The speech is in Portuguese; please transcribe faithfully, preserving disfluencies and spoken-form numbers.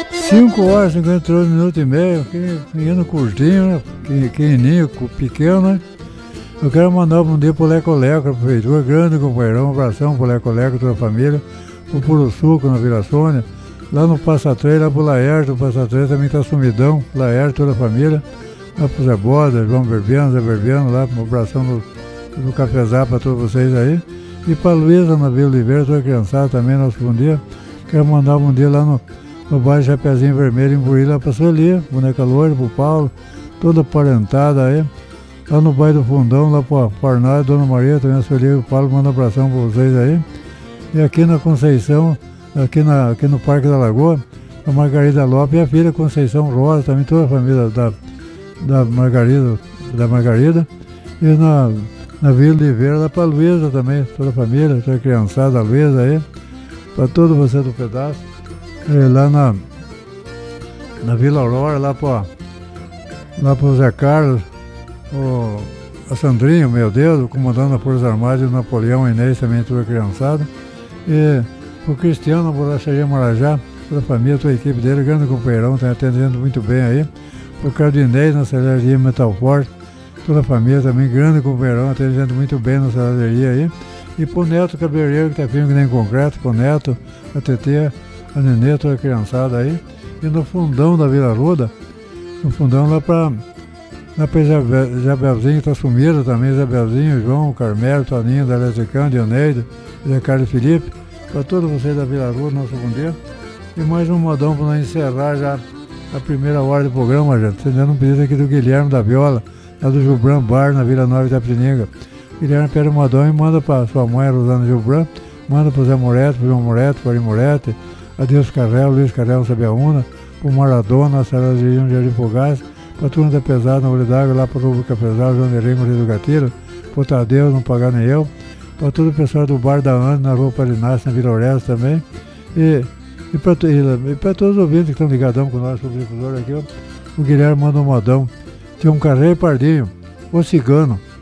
cinco horas, cinquenta e oito minutos e meio, menino curtinho, né? Pequenininho, pequeno, né? Eu quero mandar um dia pro Leco Leco, a prefeitura, grande companheirão, um abração pro Leco Leco, toda a família, pro Puro Suco, na Vila Sônia, lá no Passatrês, lá pro Laércio, o Passatrês também tá sumidão, Laércio, toda a família, lá pro Zé Boda, João Berbiano, Zé Berbiano, lá, um abração no, no Cafezá pra todos vocês aí, e pra Luísa, na Vila Oliveira, toda a criançada também, nosso bom dia. Quero mandar um dia lá no, no bairro Chapeuzinho Vermelho, em Buí, lá pra Sueli, Boneca Loura, pro Paulo, toda parentada aí. Lá no bairro do Fundão, lá pro Arnaldo, Dona Maria, também a Sueli e o Paulo, manda um abração pra vocês aí. E aqui na Conceição, aqui, na, aqui no Parque da Lagoa, a Margarida Lopes e a filha Conceição Rosa, também toda a família da, da Margarida, da Margarida. E na, na Vila Oliveira, lá pra Luísa também, toda a família, toda a criançada, a Luísa aí, pra todo você do pedaço. E lá na, na Vila Aurora, lá pro, lá pro Zé Carlos, o, a Sandrinho, meu Deus, o comandante das Forças Armadas, o Napoleão, Inês, também toda a criançada. E o Cristiano, a Bolacharia Marajá, toda a família, toda a equipe dele, grande companheirão, está atendendo muito bem aí. O Cardinês, na Cervejaria Metal Forte, toda a família também, grande companheirão, atendendo muito bem na cervejaria aí. E pro Neto Cabeleireiro, que tá firme que nem concreto, pro Neto, a Tetê, a Nenê, toda a criançada aí. E no fundão da Vila Ruda, no fundão lá pra, lá pra Isabel, Isabelzinho, tá sumido também, Isabelzinho, João, Carmelo, Toninho, da Eletricão, Dioneide, Zé Carlos Felipe, para todos vocês da Vila Ruda, nosso bom dia. E mais um modão para nós encerrar já a primeira hora do programa, gente. Atendendo um pedido aqui do Guilherme da Viola, lá do Gilbran Bar, na Vila Nova Itapetininga. Guilherme pede um modão e manda para sua mãe, Rosana Gilbran, manda para o Zé Moretti, para o João Moretti, para o Ari Moretti, Adeus Carrel, Luiz Carrel, Sabiaúna, para o Maradona, a Sara de Jardim Fogás, para a turma da Pesada, na Olho d'Água, lá para o Rubrica Pesada, João Nerinho, Rio do Gatiro, para o Tadeu, não pagar nem eu, para todo o pessoal do Bar da Ana, na Rua Palinácio, na Vila Orestes também, e, e para todos os ouvintes que estão ligadão com nós, o difusor aqui, ó, o Guilherme manda um modão, tem um Carreiro Pardinho, o Cigano,